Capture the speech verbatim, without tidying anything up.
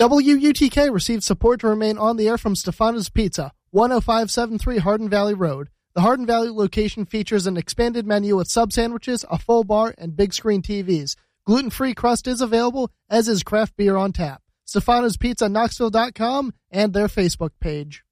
W U T K received support to remain on the air from Stefano's Pizza, one oh five seven three Hardin Valley Road. The Hardin Valley location features an expanded menu with sub sandwiches, a full bar, and big screen T Vs. Gluten-free crust is available, as is craft beer on tap. Stefano's Pizza Knoxville dot com and their Facebook page.